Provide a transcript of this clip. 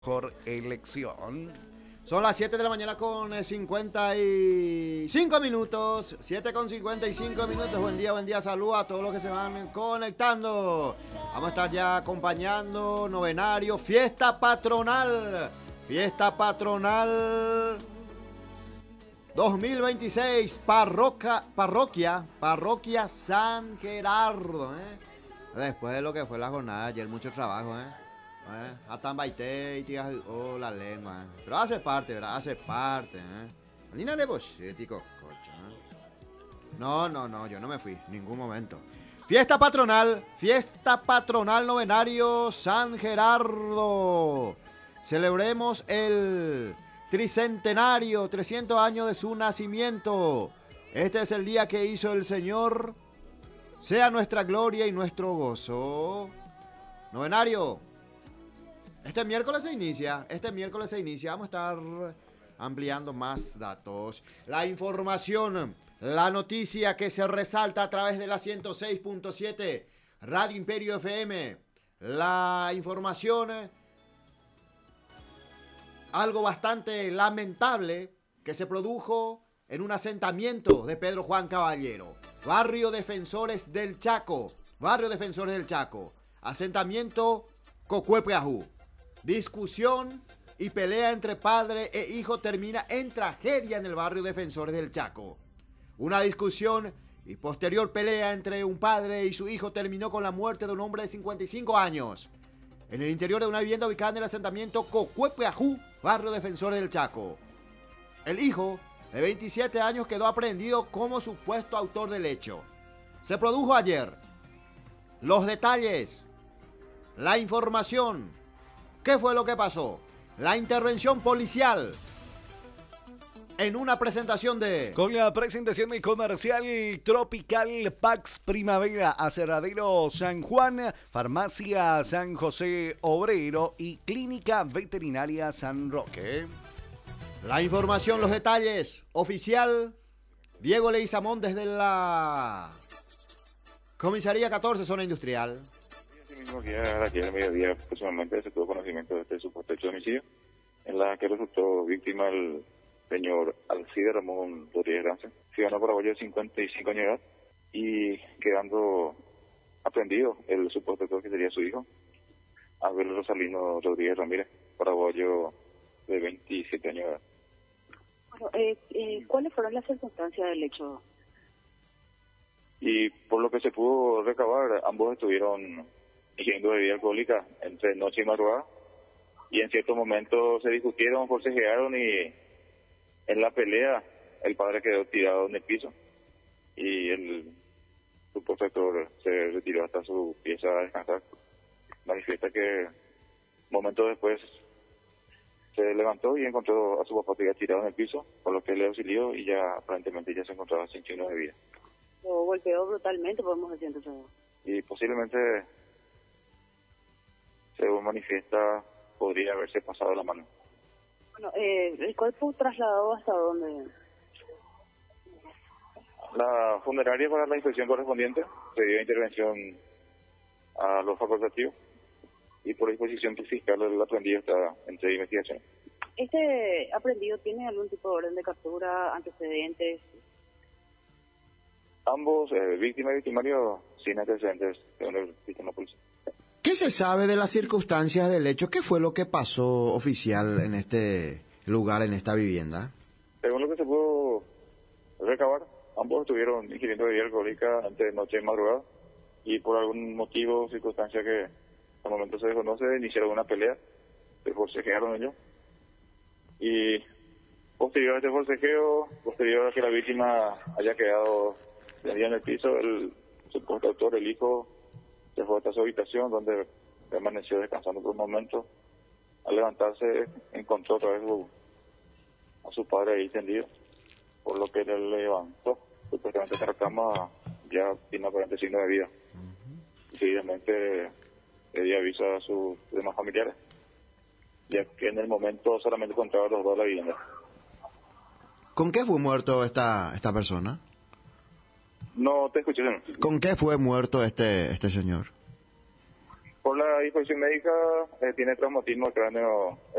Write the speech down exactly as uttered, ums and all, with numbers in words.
Mejor elección. Son las siete de la mañana con cincuenta y cinco minutos. siete con cincuenta y cinco minutos. Buen día, buen día. Saludos a todos los que se van conectando. Vamos a estar ya acompañando novenario, fiesta patronal. Fiesta patronal dos mil veintiséis. Parroquia, parroquia, parroquia San Gerardo. ¿eh? Después de lo que fue la jornada ayer, mucho trabajo, ¿eh? Eh, hasta baité y tiras oh la lengua, eh. Pero hace parte, ¿verdad? Hace parte, ¿eh? Lina de bochetico, cocho, ¿eh? No, no, no, yo no me fui, ningún momento. Fiesta patronal, fiesta patronal novenario San Gerardo. Celebremos el tricentenario, trescientos años de su nacimiento. Este es el día que hizo el Señor. Sea nuestra gloria y nuestro gozo. Novenario. Este miércoles se inicia, este miércoles se inicia, vamos a estar ampliando más datos. La información, la noticia que se resalta a través de la ciento seis punto siete, Radio Imperio F M. La información, algo bastante lamentable que se produjo en un asentamiento de Pedro Juan Caballero. Barrio Defensores del Chaco, Barrio Defensores del Chaco, asentamiento Cocuepeajú. Discusión y pelea entre padre e hijo termina en tragedia en el barrio Defensores del Chaco. Una discusión y posterior pelea entre un padre y su hijo terminó con la muerte de un hombre de cincuenta y cinco años en el interior de una vivienda ubicada en el asentamiento Cocuepeajú, barrio Defensores del Chaco. El hijo, de veintisiete años, quedó aprehendido como supuesto autor del hecho. Se produjo ayer. Los detalles, la información. ¿Qué fue lo que pasó? La intervención policial en una presentación de... Con la presentación de Comercial Tropical Pax Primavera, Aserradero San Juan, Farmacia San José Obrero y Clínica Veterinaria San Roque. La información, los detalles. Oficial Diego Leizamón desde la Comisaría catorce, Zona Industrial. Mismo día, ayer al mediodía aproximadamente se tuvo conocimiento de este supuesto hecho de homicidio, en la que resultó víctima el señor Alcide Ramón Rodríguez Lance, ciudadano paraguayo de cincuenta y cinco años de edad, y quedando aprendido el supuesto autor que sería su hijo, Abel Rosalino Rodríguez Ramírez, paraguayo de veintisiete años de edad. Bueno, eh, eh, ¿cuáles fueron las circunstancias del hecho? Y por lo que se pudo recabar, ambos estuvieron ingiriendo bebida alcohólica entre noche y madrugada, y en ciertos momentos se discutieron, forcejearon, y en la pelea el padre quedó tirado en el piso y el supuesto actor se retiró hasta su pieza a descansar. Manifiesta que momentos después se levantó y encontró a su papá que había tirado en el piso, por lo que le auxilió y ya aparentemente ya se encontraba sin signos de vida. Lo golpeó brutalmente, podemos decir entonces. Y posiblemente, según manifiesta, podría haberse pasado la mano. Bueno, eh, ¿el cuerpo trasladado hasta dónde? La funeraria, para la inspección correspondiente, se dio intervención a los facultativos y por disposición del fiscal el aprendido está en investigación. ¿Este aprendido tiene algún tipo de orden de captura, antecedentes? Ambos, eh, víctima y victimario, sin antecedentes según el sistema policial. ¿Qué se sabe de las circunstancias del hecho? ¿Qué fue lo que pasó, oficial, en este lugar, en esta vivienda? Según lo que se pudo recabar, ambos estuvieron ingiriendo bebida alcohólica entre noche y madrugada, y por algún motivo, circunstancia que al momento se desconoce, iniciaron una pelea, se forcejearon ellos, y posterior a este forcejeo, posterior a que la víctima haya quedado tendida en el piso, el supuesto autor, el hijo, se fue hasta su habitación, donde permaneció descansando por un momento. Al levantarse, encontró otra vez a su padre ahí tendido, por lo que él le levantó. Supuestamente en la cama ya tiene aparente signo de vida. Uh-huh. Seguidamente le dio aviso a sus demás familiares, ya que en el momento solamente encontraban los dos la vivienda. ¿Con qué fue muerto esta esta persona? No te escuché. ¿Con qué fue muerto este este señor? Por la la disposición médica, eh, tiene traumatismo de cráneo